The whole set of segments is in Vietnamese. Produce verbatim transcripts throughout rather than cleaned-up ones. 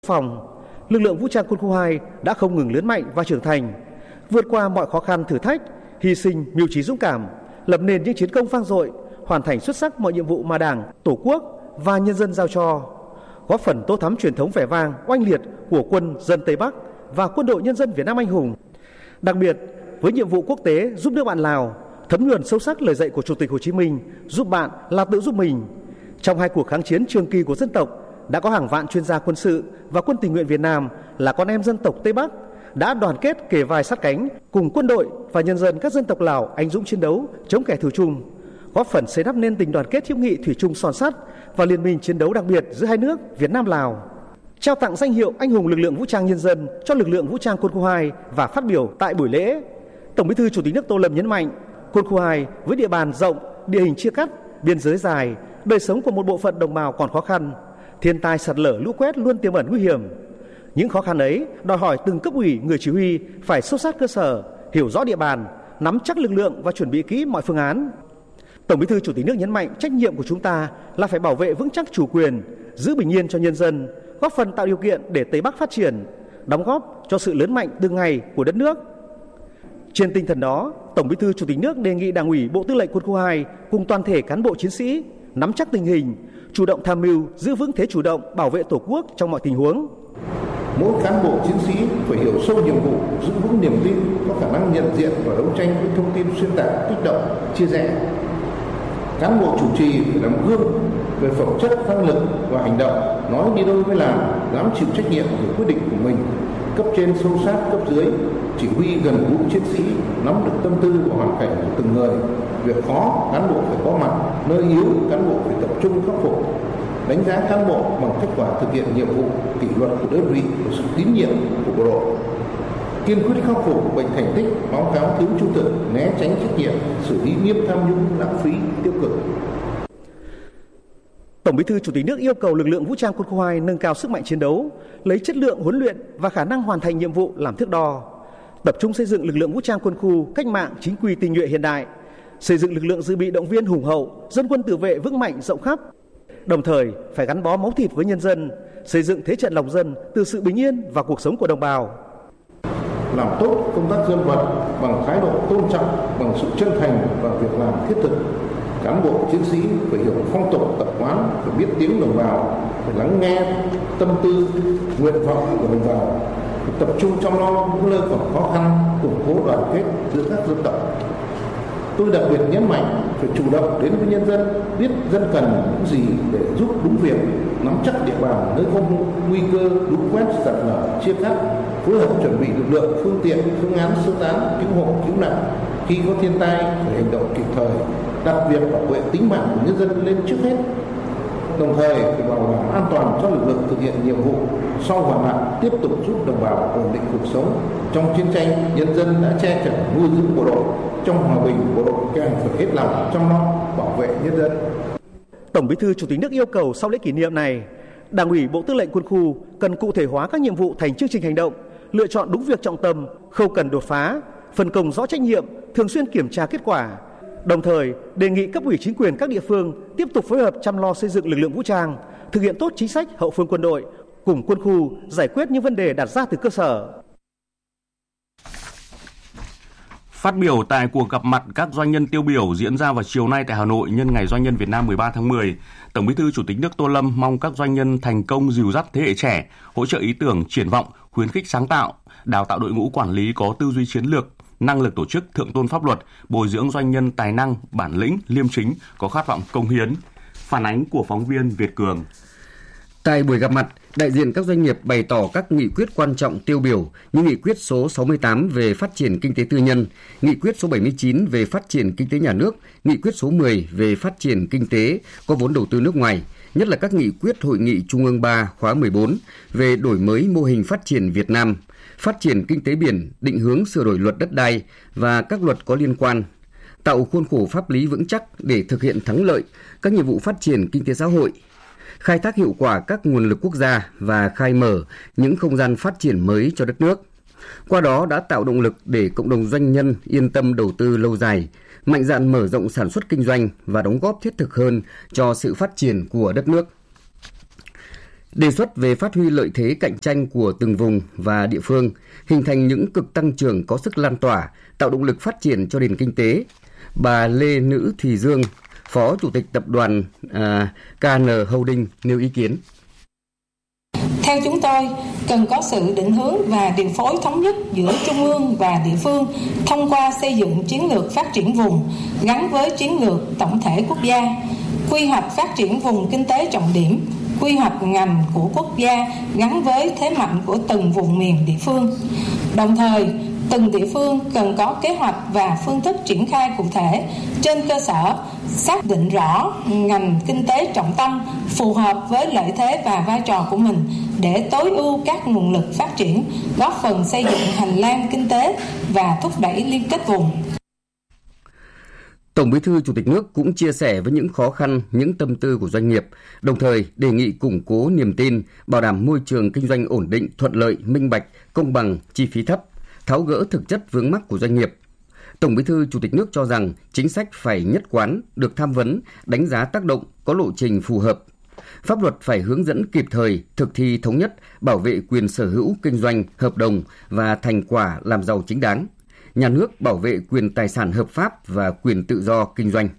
phòng, lực lượng vũ trang quân khu hai đã không ngừng lớn mạnh và trưởng thành, vượt qua mọi khó khăn thử thách, hy sinh mưu trí dũng cảm, lập nên những chiến công vang dội, hoàn thành xuất sắc mọi nhiệm vụ mà Đảng, Tổ quốc và nhân dân giao cho, góp phần tô thắm truyền thống vẻ vang oanh liệt của quân dân Tây Bắc và Quân đội Nhân dân Việt Nam anh hùng. Đặc biệt, với nhiệm vụ quốc tế giúp nước bạn Lào, thấm nhuần sâu sắc lời dạy của Chủ tịch Hồ Chí Minh, giúp bạn là tự giúp mình. Trong hai cuộc kháng chiến trường kỳ của dân tộc, đã có hàng vạn chuyên gia quân sự và quân tình nguyện Việt Nam là con em dân tộc Tây Bắc đã đoàn kết kề vai sát cánh cùng quân đội và nhân dân các dân tộc Lào anh dũng chiến đấu chống kẻ thù chung, góp phần xây đắp nên tình đoàn kết hữu nghị thủy chung son sắt và liên minh chiến đấu đặc biệt giữa hai nước Việt Nam Lào. Trao tặng danh hiệu Anh hùng lực lượng vũ trang nhân dân cho lực lượng vũ trang quân khu hai và phát biểu tại buổi lễ, Tổng Bí thư Chủ tịch nước Tô Lâm nhấn mạnh, quân khu hai với địa bàn rộng, địa hình chia cắt, biên giới dài, đời sống của một bộ phận đồng bào còn khó khăn, thiên tai sạt lở lũ quét luôn tiềm ẩn nguy hiểm. Những khó khăn ấy đòi hỏi từng cấp ủy, người chỉ huy phải sâu sát cơ sở, hiểu rõ địa bàn, nắm chắc lực lượng và chuẩn bị kỹ mọi phương án. Tổng Bí thư Chủ tịch nước nhấn mạnh trách nhiệm của chúng ta là phải bảo vệ vững chắc chủ quyền, giữ bình yên cho nhân dân, góp phần tạo điều kiện để Tây Bắc phát triển, đóng góp cho sự lớn mạnh từng ngày của đất nước. Trên tinh thần đó, Tổng Bí thư Chủ tịch nước đề nghị Đảng ủy Bộ Tư lệnh Quân khu hai cùng toàn thể cán bộ chiến sĩ nắm chắc tình hình, chủ động tham mưu, giữ vững thế chủ động, bảo vệ Tổ quốc trong mọi tình huống. Mỗi cán bộ chiến sĩ phải hiểu sâu nhiệm vụ, giữ vững niềm tin, có khả năng nhận diện và đấu tranh với thông tin xuyên tạc, kích động, chia rẽ. Cán bộ chủ trì phải làm gương về phẩm chất, năng lực và hành động, nói đi đôi với làm, dám chịu trách nhiệm về quyết định của mình. Cấp trên sâu sát cấp dưới, chỉ huy gần gũi chiến sĩ, nắm được tâm tư và hoàn cảnh của từng người. Việc khó, cán bộ phải có mặt, nơi yếu, cán bộ phải tập trung khắc phục. Đánh giá cán bộ bằng kết quả thực hiện nhiệm vụ, kỷ luật của đơn vị và sự tín nhiệm của bộ đội. Kiên quyết khắc phục bệnh thành tích, báo cáo thiếu trung thực, né tránh trách nhiệm, xử lý nghiêm tham nhũng, lãng phí, tiêu cực. Tổng Bí thư Chủ tịch nước yêu cầu lực lượng vũ trang quân khu hai nâng cao sức mạnh chiến đấu, lấy chất lượng huấn luyện và khả năng hoàn thành nhiệm vụ làm thước đo, tập trung xây dựng lực lượng vũ trang quân khu cách mạng chính quy tinh nhuệ hiện đại, xây dựng lực lượng dự bị động viên hùng hậu, dân quân tự vệ vững mạnh rộng khắp. Đồng thời phải gắn bó máu thịt với nhân dân, xây dựng thế trận lòng dân từ sự bình yên và cuộc sống của đồng bào. Làm tốt công tác dân vận bằng thái độ tôn trọng, bằng sự chân thành và việc làm thiết thực. Cán bộ chiến sĩ phải hiểu phong tục tập quán, phải biết tiếng đồng bào, phải lắng nghe tâm tư, nguyện vọng của đồng bào, phải tập trung chăm lo những nơi còn khó khăn, củng cố đoàn kết giữa các dân tộc. Tôi đặc biệt nhấn mạnh phải chủ động đến với nhân dân, biết dân cần những gì để giúp đúng việc, nắm chắc địa bàn nơi có nguy cơ lũ quét, sạt lở, chia cắt, phối hợp chuẩn bị lực lượng, phương tiện, phương án sơ tán, cứu hộ, cứu nạn. Khi có thiên tai phải hành động kịp thời, đặt việc bảo vệ tính mạng của nhân dân lên trước hết. Đồng thời phải bảo đảm an toàn cho lực lượng thực hiện nhiệm vụ. Sau hoạn nạn tiếp tục giúp đồng bào ổn định cuộc sống. Trong chiến tranh, nhân dân đã che chở nuôi dưỡng bộ đội. Trong hòa bình, bộ đội càng phải hết lòng chăm lo bảo vệ nhân dân. Tổng Bí thư Chủ tịch nước yêu cầu sau lễ kỷ niệm này, Đảng ủy Bộ Tư lệnh Quân khu cần cụ thể hóa các nhiệm vụ thành chương trình hành động, lựa chọn đúng việc trọng tâm, không cần đột phá, phân công rõ trách nhiệm, thường xuyên kiểm tra kết quả. Đồng thời, đề nghị cấp ủy chính quyền các địa phương tiếp tục phối hợp chăm lo xây dựng lực lượng vũ trang, thực hiện tốt chính sách hậu phương quân đội, cùng quân khu giải quyết những vấn đề đặt ra từ cơ sở. Phát biểu tại cuộc gặp mặt các doanh nhân tiêu biểu diễn ra vào chiều nay tại Hà Nội nhân ngày Doanh nhân Việt Nam mười ba tháng mười, Tổng Bí thư Chủ tịch nước Tô Lâm mong các doanh nhân thành công dìu dắt thế hệ trẻ, hỗ trợ ý tưởng, triển vọng, khuyến khích sáng tạo, đào tạo đội ngũ quản lý có tư duy chiến lược, năng lực tổ chức, thượng tôn pháp luật, bồi dưỡng doanh nhân tài năng, bản lĩnh, liêm chính, có khát vọng công hiến. Phản ánh của phóng viên Việt Cường. Tại buổi gặp mặt, đại diện các doanh nghiệp bày tỏ các nghị quyết quan trọng tiêu biểu như nghị quyết số sáu mươi tám về phát triển kinh tế tư nhân, nghị quyết số bảy mươi chín về phát triển kinh tế nhà nước, nghị quyết số mười về phát triển kinh tế có vốn đầu tư nước ngoài, nhất là các nghị quyết Hội nghị Trung ương ba khóa mười bốn về đổi mới mô hình phát triển Việt Nam, phát triển kinh tế biển, định hướng sửa đổi luật đất đai và các luật có liên quan, tạo khuôn khổ pháp lý vững chắc để thực hiện thắng lợi các nhiệm vụ phát triển kinh tế xã hội, khai thác hiệu quả các nguồn lực quốc gia và khai mở những không gian phát triển mới cho đất nước. Qua đó đã tạo động lực để cộng đồng doanh nhân yên tâm đầu tư lâu dài, mạnh dạn mở rộng sản xuất kinh doanh và đóng góp thiết thực hơn cho sự phát triển của đất nước. Đề xuất về phát huy lợi thế cạnh tranh của từng vùng và địa phương, hình thành những cực tăng trưởng có sức lan tỏa, tạo động lực phát triển cho nền kinh tế. Bà Lê Nữ Thùy Dương, Phó Chủ tịch Tập đoàn à, ca en Holding nêu ý kiến. Theo chúng tôi, cần có sự định hướng và điều phối thống nhất giữa trung ương và địa phương thông qua xây dựng chiến lược phát triển vùng gắn với chiến lược tổng thể quốc gia, quy hoạch phát triển vùng kinh tế trọng điểm, quy hoạch ngành của quốc gia gắn với thế mạnh của từng vùng miền địa phương. Đồng thời, từng địa phương cần có kế hoạch và phương thức triển khai cụ thể trên cơ sở xác định rõ ngành kinh tế trọng tâm phù hợp với lợi thế và vai trò của mình để tối ưu các nguồn lực phát triển, góp phần xây dựng hành lang kinh tế và thúc đẩy liên kết vùng. Tổng Bí thư Chủ tịch nước cũng chia sẻ với những khó khăn, những tâm tư của doanh nghiệp, đồng thời đề nghị củng cố niềm tin, bảo đảm môi trường kinh doanh ổn định, thuận lợi, minh bạch, công bằng, chi phí thấp, tháo gỡ thực chất vướng mắc của doanh nghiệp. Tổng Bí thư Chủ tịch nước cho rằng chính sách phải nhất quán, được tham vấn, đánh giá tác động, có lộ trình phù hợp. Pháp luật phải hướng dẫn kịp thời, thực thi thống nhất, bảo vệ quyền sở hữu kinh doanh, hợp đồng và thành quả làm giàu chính đáng. Nhà nước bảo vệ quyền tài sản hợp pháp và quyền tự do kinh doanh.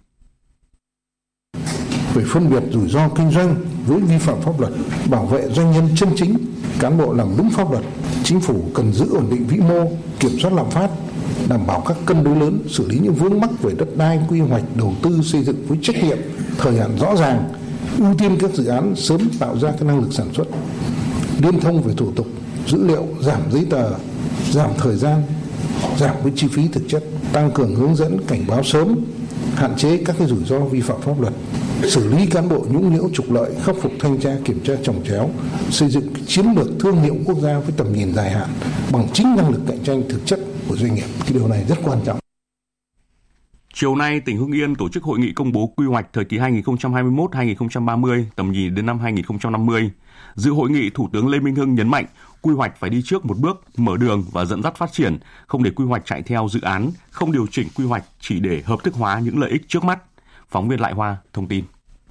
Về phân biệt rủi ro kinh doanh với vi phạm pháp luật, bảo vệ doanh nhân chân chính, cán bộ làm đúng pháp luật, chính phủ cần giữ ổn định vĩ mô, kiểm soát lạm phát, đảm bảo các cân đối lớn, xử lý những vướng mắc về đất đai, quy hoạch, đầu tư xây dựng với trách nhiệm, thời hạn rõ ràng, ưu tiên các dự án sớm tạo ra các năng lực sản xuất, liên thông về thủ tục, dữ liệu, giảm giấy tờ, giảm thời gian, giảm cái chi phí thực chất, tăng cường hướng dẫn cảnh báo sớm, hạn chế các cái rủi ro vi phạm pháp luật, xử lý cán bộ nhũng nhiễu trục lợi, khắc phục thanh tra kiểm tra chồng chéo, xây dựng chiến lược thương hiệu quốc gia với tầm nhìn dài hạn bằng chính năng lực cạnh tranh thực chất của doanh nghiệp. Cái điều này rất quan trọng. Chiều nay, tỉnh Hưng Yên tổ chức hội nghị công bố quy hoạch thời kỳ hai nghìn không trăm hai mươi mốt đến hai nghìn không trăm ba mươi, tầm nhìn đến năm hai nghìn không trăm năm mươi. Dự hội nghị, Thủ tướng Lê Minh Hưng nhấn mạnh quy hoạch phải đi trước một bước, mở đường và dẫn dắt phát triển, không để quy hoạch chạy theo dự án, không điều chỉnh quy hoạch chỉ để hợp thức hóa những lợi ích trước mắt. Phóng viên Lại Hoa thông tin.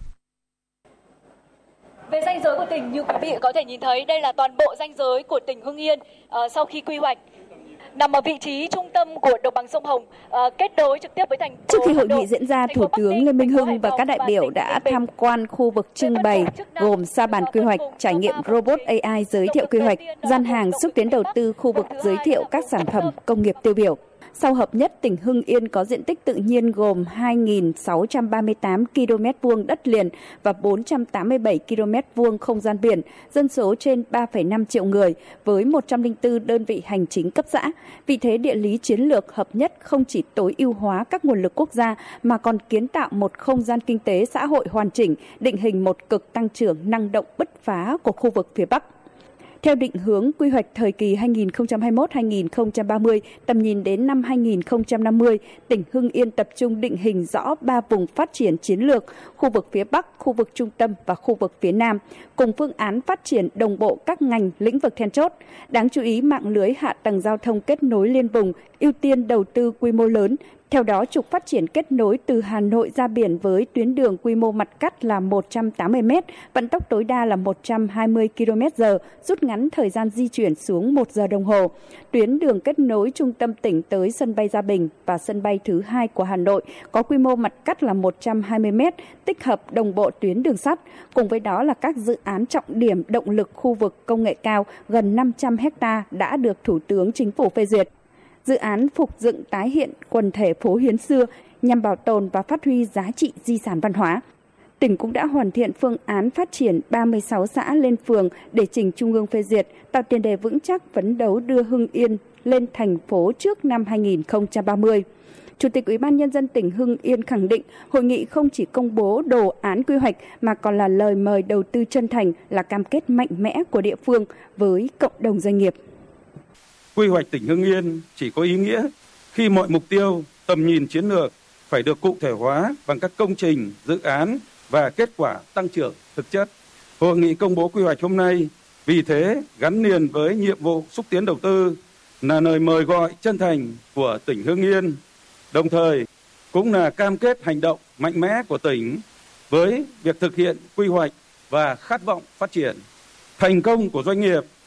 Về ranh giới của tỉnh, như quý vị có thể nhìn thấy, đây là toàn bộ ranh giới của tỉnh Hưng Yên uh, sau khi quy hoạch. Nằm ở vị trí trung tâm của đồng bằng sông Hồng, uh, kết nối trực tiếp với thành phố. Trước khi hội nghị diễn ra, Thủ tướng Lê Minh Hưng và các đại biểu đã tham quan khu vực trưng bày gồm sa bàn quy hoạch, trải nghiệm robot a i giới thiệu quy hoạch, gian hàng xúc tiến đầu tư, khu vực giới thiệu các sản phẩm công nghiệp tiêu biểu. Sau hợp nhất, tỉnh Hưng Yên có diện tích tự nhiên gồm hai nghìn sáu trăm ba mươi tám ki lô mét vuông đất liền và bốn trăm tám mươi bảy ki lô mét vuông không gian biển, dân số trên ba phẩy năm triệu người với một trăm lẻ bốn đơn vị hành chính cấp xã. Vị thế địa lý chiến lược hợp nhất không chỉ tối ưu hóa các nguồn lực quốc gia mà còn kiến tạo một không gian kinh tế xã hội hoàn chỉnh, định hình một cực tăng trưởng năng động bứt phá của khu vực phía Bắc. Theo định hướng quy hoạch thời kỳ hai nghìn không trăm hai mươi mốt đến hai nghìn không trăm ba mươi, tầm nhìn đến năm hai nghìn không trăm năm mươi, tỉnh Hưng Yên tập trung định hình rõ ba vùng phát triển chiến lược, khu vực phía Bắc, khu vực trung tâm và khu vực phía Nam, cùng phương án phát triển đồng bộ các ngành lĩnh vực then chốt. Đáng chú ý, mạng lưới hạ tầng giao thông kết nối liên vùng, ưu tiên đầu tư quy mô lớn. Theo đó, trục phát triển kết nối từ Hà Nội ra biển với tuyến đường quy mô mặt cắt là một trăm tám mươi mét, vận tốc tối đa là một trăm hai mươi ki lô mét giờ, rút ngắn thời gian di chuyển xuống một giờ đồng hồ. Tuyến đường kết nối trung tâm tỉnh tới sân bay Gia Bình và sân bay thứ hai của Hà Nội có quy mô mặt cắt là một trăm hai mươi mét, tích hợp đồng bộ tuyến đường sắt. Cùng với đó là các dự án trọng điểm động lực khu vực công nghệ cao gần năm trăm héc ta đã được Thủ tướng Chính phủ phê duyệt. Dự án phục dựng tái hiện quần thể phố Hiến xưa nhằm bảo tồn và phát huy giá trị di sản văn hóa. Tỉnh cũng đã hoàn thiện phương án phát triển ba mươi sáu xã lên phường để trình Trung ương phê duyệt, tạo tiền đề vững chắc phấn đấu đưa Hưng Yên lên thành phố trước năm hai nghìn không trăm ba mươi. Chủ tịch Ủy ban Nhân dân tỉnh Hưng Yên khẳng định hội nghị không chỉ công bố đồ án quy hoạch mà còn là lời mời đầu tư chân thành, là cam kết mạnh mẽ của địa phương với cộng đồng doanh nghiệp. Quy hoạch tỉnh Hưng Yên chỉ có ý nghĩa khi mọi mục tiêu, tầm nhìn chiến lược phải được cụ thể hóa bằng các công trình, dự án và kết quả tăng trưởng thực chất. Hội nghị công bố quy hoạch hôm nay vì thế gắn liền với nhiệm vụ xúc tiến đầu tư, là lời mời gọi chân thành của tỉnh Hưng Yên, đồng thời cũng là cam kết hành động mạnh mẽ của tỉnh với việc thực hiện quy hoạch và khát vọng phát triển. Thành công của doanh nghiệp